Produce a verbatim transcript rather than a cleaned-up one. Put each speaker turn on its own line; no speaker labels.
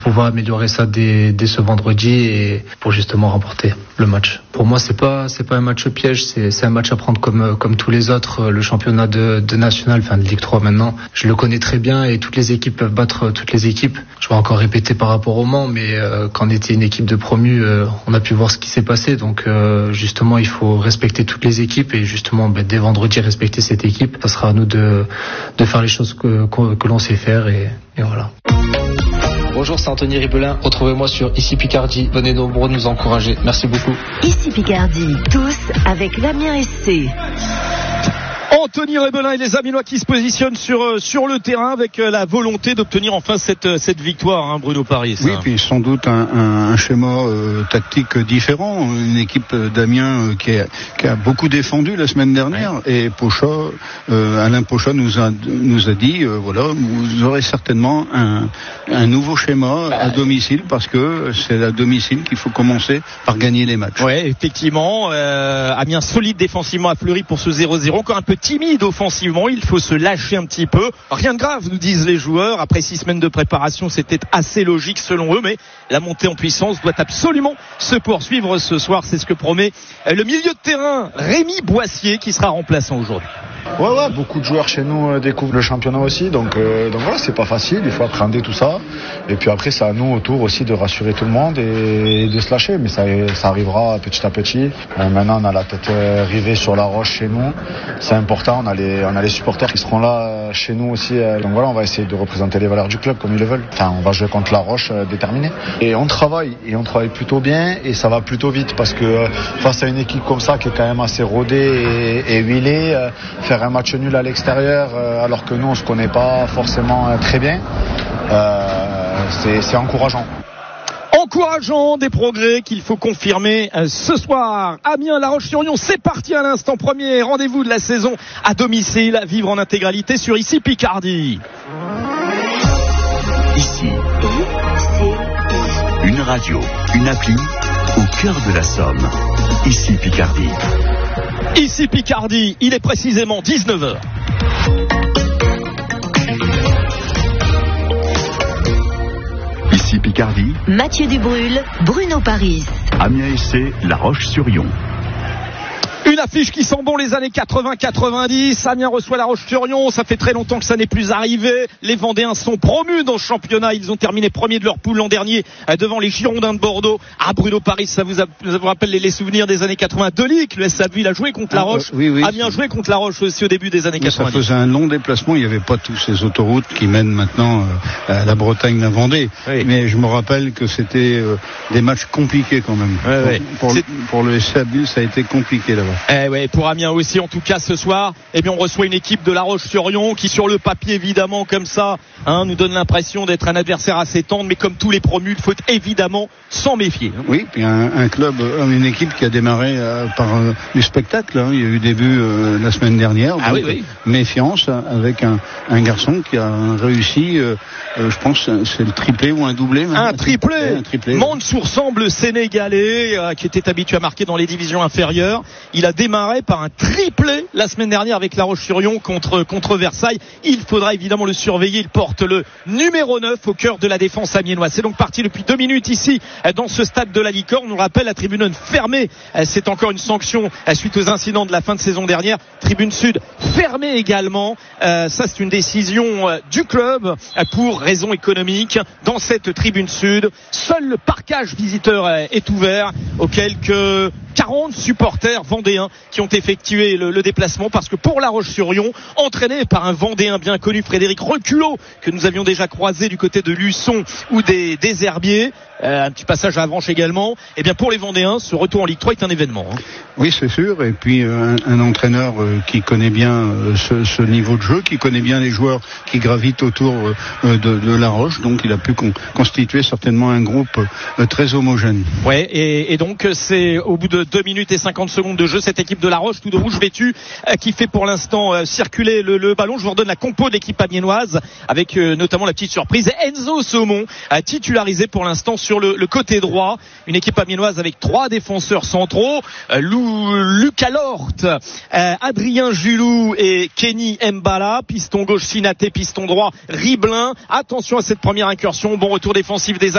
pouvoir améliorer ça dès, dès ce vendredi et pour justement remporter le match. Pour moi, c'est pas c'est pas un match piège, c'est c'est un match à prendre comme comme tous les autres. Le championnat de, de national, enfin de Ligue trois maintenant, je le connais très bien et toutes les équipes peuvent battre toutes les équipes. Je vais encore répéter par rapport au Mans, mais euh, quand on était une équipe de promu, euh, on a pu voir ce qui s'est passé. Donc euh, justement, il faut respecter toutes les équipes et justement ben, dès vendredi respecter cette équipe. Ça sera à nous de de faire les choses que que, que l'on sait faire et, et voilà.
Bonjour, c'est Anthony Ribelin. Retrouvez-moi sur Ici Picardie. Venez nombreux nous encourager. Merci beaucoup.
Ici Picardie, tous avec l'Amiens S C.
Anthony Rébelin et les Amiénois qui se positionnent sur euh, sur le terrain avec euh, la volonté d'obtenir enfin cette cette victoire, hein, Bruno Paris.
Oui, puis sans doute un, un, un schéma euh, tactique différent. Une équipe d'Amiens euh, qui, a, qui a beaucoup défendu la semaine dernière. Ouais. Et Pocha, euh, Alain Pocha nous a nous a dit euh, voilà, vous aurez certainement un un nouveau schéma bah, à domicile parce que c'est à domicile qu'il faut commencer par gagner les matchs.
Ouais, effectivement, euh, Amiens solide défensivement à Fleury pour ce zéro zéro, encore un peu timide offensivement, il faut se lâcher un petit peu. Rien de grave, nous disent les joueurs. Après six semaines de préparation, c'était assez logique selon eux, mais la montée en puissance doit absolument se poursuivre ce soir. C'est ce que promet le milieu de terrain Rémi Boissier qui sera remplaçant aujourd'hui.
Ouais, ouais, beaucoup de joueurs chez nous euh, découvrent le championnat aussi, donc, euh, donc voilà, c'est pas facile, il faut appréhender tout ça. Et puis après, c'est à nous autour aussi de rassurer tout le monde et, et de se lâcher, mais ça, ça arrivera petit à petit. Euh, maintenant, on a la tête euh, rivée sur la roche chez nous, c'est important, on a les, on a les supporters qui seront là euh, chez nous aussi, euh, donc voilà, on va essayer de représenter les valeurs du club comme ils le veulent. Enfin, on va jouer contre la roche euh, déterminée. Et on travaille, et on travaille plutôt bien, et ça va plutôt vite, parce que euh, face à une équipe comme ça qui est quand même assez rodée et, et huilée, euh, faire un match nul à l'extérieur euh, alors que nous on se connaît pas forcément euh, très bien, euh, c'est, c'est encourageant.
Encourageant, des progrès qu'il faut confirmer euh, ce soir. Amiens, La Roche-sur-Yon, c'est parti à l'instant. Premier rendez-vous de la saison à domicile, à vivre en intégralité sur Ici Picardie.
Ici, une radio, une appli au cœur de la Somme. Ici Picardie.
Ici Picardie, il est précisément dix-neuf heures.
Ici Picardie.
Mathieu Dubrul, Bruno Paris.
Amiens S C, La Roche-sur-Yon.
Une affiche qui sent bon les années quatre-vingts quatre-vingt-dix. Amiens reçoit La Roche-sur-Yon. Ça fait très longtemps que ça n'est plus arrivé. Les Vendéens sont promus dans ce championnat. Ils ont terminé premier de leur poule l'an dernier devant les Girondins de Bordeaux. Ah, Bruno Paris, ça vous, a, ça vous rappelle les, les souvenirs des années quatre-vingts. De Ligue, le S A D, il a joué contre La Roche.
Ah, oui, oui,
Amiens joué contre La Roche aussi au début des années quatre-vingt-dix.
Ça faisait un long déplacement. Il n'y avait pas toutes ces autoroutes qui mènent maintenant à la Bretagne, la Vendée. Oui. Mais je me rappelle que c'était des matchs compliqués quand même.
Ouais, ouais.
Pour, pour, pour le S A D, ça a été compliqué là-bas.
Eh ouais, pour Amiens aussi, en tout cas ce soir, eh bien on reçoit une équipe de La Roche-sur-Yon qui, sur le papier évidemment comme ça, hein, nous donne l'impression d'être un adversaire assez tendre, mais comme tous les promus, il faut évidemment s'en méfier. Hein.
Oui, puis un, un club, une équipe qui a démarré euh, par euh, du spectacle. Hein. Il y a eu des buts euh, la semaine dernière.
Ah
donc,
oui, oui.
Méfiance avec un, un garçon qui a réussi, euh, euh, je pense, c'est le triplé ou un doublé.
Un, un triplé. triplé. Un triplé. Mansour Samb, Sénégalais, euh, qui était habitué à marquer dans les divisions inférieures. Il a démarré par un triplé la semaine dernière avec La Roche-sur-Yon contre, contre Versailles. Il faudra évidemment le surveiller. Il porte le numéro neuf au cœur de la défense amiénoise. C'est donc parti depuis deux minutes ici dans ce stade de la Licorne. On nous rappelle, la tribune fermée. C'est encore une sanction suite aux incidents de la fin de saison dernière. Tribune sud fermée également. Ça, c'est une décision du club pour raisons économiques. Dans cette tribune sud, seul le parquage visiteur est ouvert aux quelques quarante supporters vendéens qui ont effectué le, le déplacement, parce que pour La Roche-sur-Yon, entraîné par un Vendéen bien connu, Frédéric Reculot, que nous avions déjà croisé du côté de Luçon ou des, des Herbiers, euh, un petit passage à Avranches également, et bien pour les Vendéens, ce retour en Ligue trois est un événement. Hein.
Oui, c'est sûr, et puis euh, un, un entraîneur euh, qui connaît bien euh, ce, ce niveau de jeu, qui connaît bien les joueurs qui gravitent autour euh, de, de La Roche, donc il a pu con, constituer certainement un groupe euh, très homogène.
Ouais, et, et donc c'est au bout de deux minutes et cinquante secondes de jeu, cette équipe de La Roche, tout de rouge vêtu, euh, qui fait pour l'instant euh, circuler le, le ballon. Je vous redonne la compo de l'équipe amiénoise, avec euh, notamment la petite surprise Enzo Saumon, euh, titularisé pour l'instant sur le, le côté droit. Une équipe amiénoise avec trois défenseurs centraux, euh, Lou, Lucas Lort, euh, Adrien Julou et Kenny Mbala. Piston gauche Sinaté, piston droit Ribelin. Attention à cette première incursion. Bon retour défensif des